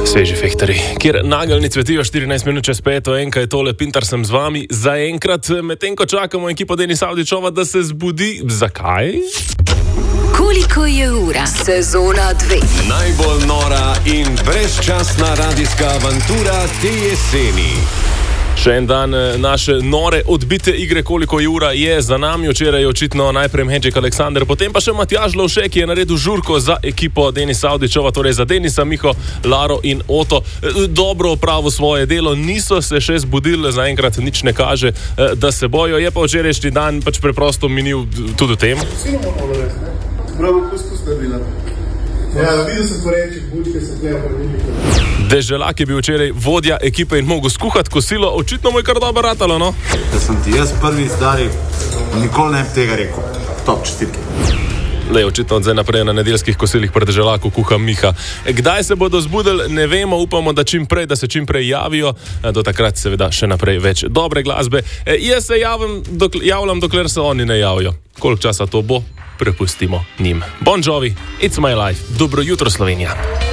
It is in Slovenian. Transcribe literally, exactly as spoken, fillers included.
Sveži fehtarji, kjer nageljni cvetijo štirinajst minut čez peto, enka je tole, Pintar sem z vami. Zaenkrat, medtem ko čakamo ekipo Denis Avdićova, da se zbudi. Zakaj? Koliko je ura? Sezona dve. Najbolj nora in brezčasna radijska avantura te jeseni. Še en dan naše nore odbite igre, koliko je ura, je za nami. Včeraj je očitno najprej Henček Aleksander, potem pa še Matjaž Lovše, ki je naredil žurko za ekipo Denisa Avdićova, torej za Denisa, Miho, Laro in Oto. Dobro opravil svoje delo, niso se še zbudili, zaenkrat nič ne kaže, da se bojo. Je pa včerajšnji dan pač preprosto minil tudi v tem. Vsi imamo res, ne? Pravo poskus da bila. Ja, videl sem poreček, bučke se tlejo pravilnika. Deželak je bil včeraj vodja ekipe in mogel skuhati kosilo, očitno mu je kar dobro ratalo, no? Da sem ti jaz prvi zdari, nikoli ne bi tega rekel. Top čestitke. Le, očitno od zdaj naprej na nedeljskih kosilih pri Deželaku kuha Miha. Kdaj se bodo zbudili, ne vemo, upamo, da čim prej, da se čim prej javijo. Do takrat seveda še naprej več dobre glasbe. Jaz se javim, dokl- javljam, dokler se oni ne javijo. Koliko časa to bo, prepustimo njim. Bon Jovi, It's My Life. Dobro jutro, Slovenija.